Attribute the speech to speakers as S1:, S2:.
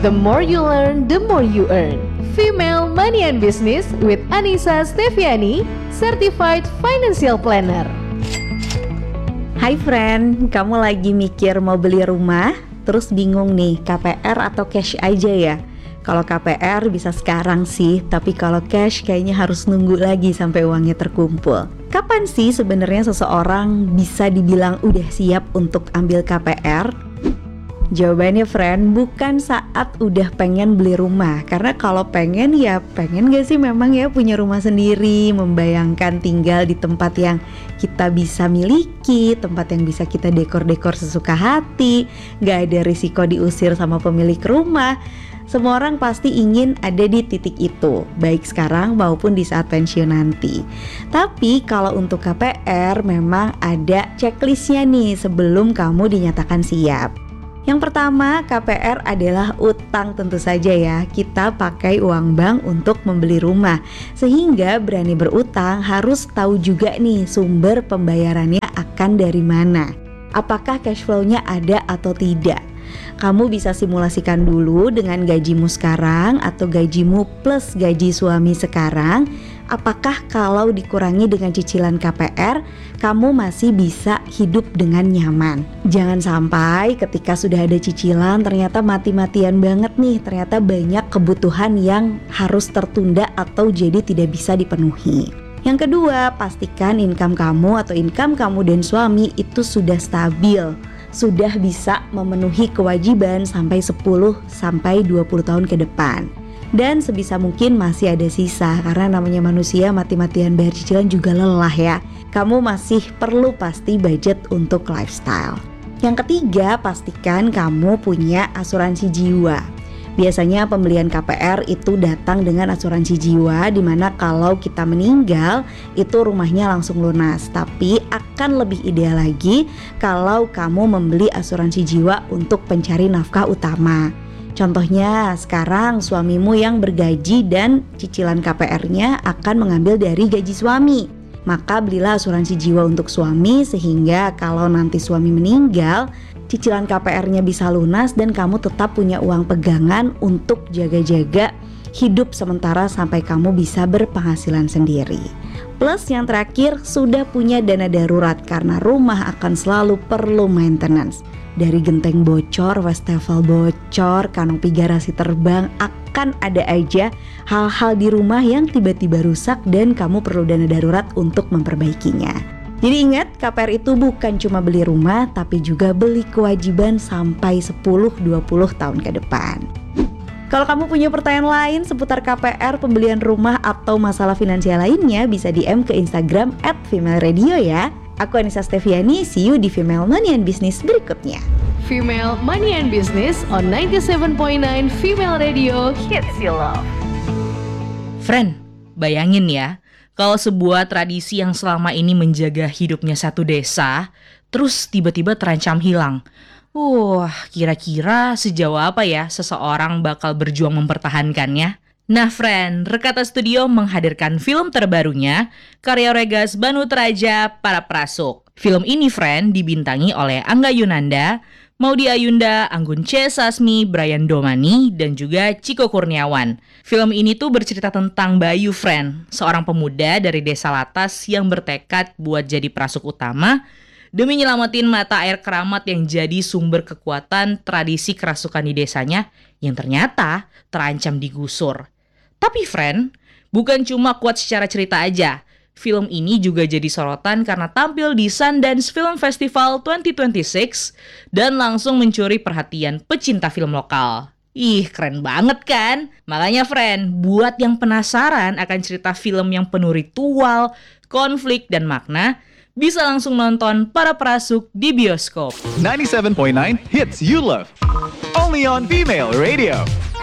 S1: The more you learn, the more you earn. Female Money and Business with Anissa Steviani, Certified Financial Planner.
S2: Hai friend, kamu lagi mikir mau beli rumah? Terus bingung nih, KPR atau cash aja ya? Kalau KPR bisa sekarang sih, tapi kalau cash kayaknya harus nunggu lagi sampai uangnya terkumpul. Kapan sih sebenarnya seseorang bisa dibilang udah siap untuk ambil KPR? Jawabannya friend, bukan saat udah pengen beli rumah. Karena kalau pengen ya pengen gak sih memang ya punya rumah sendiri, membayangkan tinggal di tempat yang kita bisa miliki, tempat yang bisa kita dekor-dekor sesuka hati, gak ada risiko diusir sama pemilik rumah. Semua orang pasti ingin ada di titik itu, baik sekarang maupun di saat pensiun nanti. Tapi kalau untuk KPR memang ada checklistnya nih sebelum kamu dinyatakan siap. Yang pertama, KPR adalah utang tentu saja ya. Kita pakai uang bank untuk membeli rumah. Sehingga berani berutang harus tahu juga nih sumber pembayarannya akan dari mana. Apakah cash flow-nya ada atau tidak. Kamu bisa simulasikan dulu dengan gajimu sekarang atau gajimu plus gaji suami sekarang. Apakah kalau dikurangi dengan cicilan KPR, kamu masih bisa hidup dengan nyaman? Jangan sampai ketika sudah ada cicilan ternyata mati-matian banget nih. Ternyata banyak kebutuhan yang harus tertunda atau jadi tidak bisa dipenuhi. Yang kedua, pastikan income kamu atau income kamu dan suami itu sudah stabil. Sudah bisa memenuhi kewajiban sampai 10-20 tahun ke depan. Dan sebisa mungkin masih ada sisa, karena namanya manusia mati-matian bayar cicilan juga lelah ya. Kamu masih perlu pasti budget untuk lifestyle. Yang ketiga, pastikan kamu punya asuransi jiwa. Biasanya pembelian KPR itu datang dengan asuransi jiwa, dimana kalau kita meninggal itu rumahnya langsung lunas. Tapi akan lebih ideal lagi kalau kamu membeli asuransi jiwa untuk pencari nafkah utama. Contohnya sekarang suamimu yang bergaji dan cicilan KPR-nya akan mengambil dari gaji suami. Maka belilah asuransi jiwa untuk suami sehingga kalau nanti suami meninggal, cicilan KPR-nya bisa lunas dan kamu tetap punya uang pegangan untuk jaga-jaga hidup sementara sampai kamu bisa berpenghasilan sendiri. Plus yang terakhir, sudah punya dana darurat karena rumah akan selalu perlu maintenance. Dari genteng bocor, wastafel bocor, kanopi garasi terbang, akan ada aja hal-hal di rumah yang tiba-tiba rusak dan kamu perlu dana darurat untuk memperbaikinya. Jadi ingat, KPR itu bukan cuma beli rumah, tapi juga beli kewajiban sampai 10-20 tahun ke depan. Kalau kamu punya pertanyaan lain seputar KPR, pembelian rumah, atau masalah finansial lainnya, bisa DM ke Instagram @femaleradio ya. Aku Anissa Steviani, see you di Female Money and Business berikutnya.
S1: Female Money and Business on 97.9 Female Radio Hits You Love.
S3: Friend, bayangin ya, kalau sebuah tradisi yang selama ini menjaga hidupnya satu desa, terus tiba-tiba terancam hilang. Kira-kira sejauh apa ya seseorang bakal berjuang mempertahankannya? Nah friend, Rekata Studio menghadirkan film terbarunya, karya Regas Banu Traja, Para Prasuk. Film ini friend dibintangi oleh Angga Yunanda, Maudy Ayunda, Anggun C. Sasmi, Brian Domani, dan juga Ciko Kurniawan. Film ini tuh bercerita tentang Bayu friend, seorang pemuda dari desa Latas yang bertekad buat jadi prasuk utama demi nyelamatin mata air keramat yang jadi sumber kekuatan tradisi kerasukan di desanya yang ternyata terancam digusur. Tapi friend, bukan cuma kuat secara cerita aja. Film ini juga jadi sorotan karena tampil di Sundance Film Festival 2026 dan langsung mencuri perhatian pecinta film lokal. Keren banget kan? Makanya friend, buat yang penasaran akan cerita film yang penuh ritual, konflik, dan makna, bisa langsung nonton Para Prasuk di bioskop.
S4: 97.9 Hits You Love. Only on Female Radio.